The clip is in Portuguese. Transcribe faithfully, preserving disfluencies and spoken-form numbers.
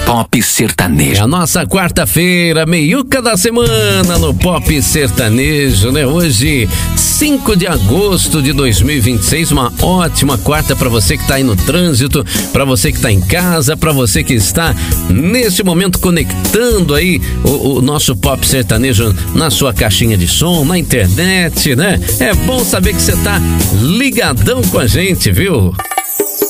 Pop Sertanejo. É a nossa quarta-feira, meiuca da semana no Pop Sertanejo, né? Hoje, cinco de agosto de dois mil e vinte e seis, uma ótima quarta para você que está aí no trânsito, para você que está em casa, para você que está nesse momento conectando aí o, o nosso Pop Sertanejo na sua caixinha de som, na internet, né? É bom saber que você tá ligadão com a gente, viu?